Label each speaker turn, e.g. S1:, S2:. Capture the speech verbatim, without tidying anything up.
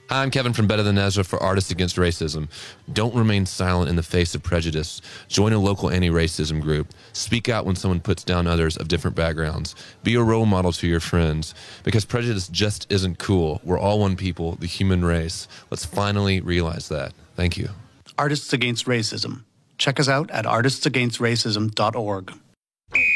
S1: Hi, I'm Kevin from Better Than Ezra for Artists Against Racism. Don't remain silent in the face of prejudice. Join a local anti-racism group. Speak out when someone puts down others of different backgrounds. Be a role model to your friends, because prejudice just isn't cool. We're all one people, the human race. Let's finally realize that. Thank you.
S2: Artists Against Racism. Check us out at artists against racism dot org.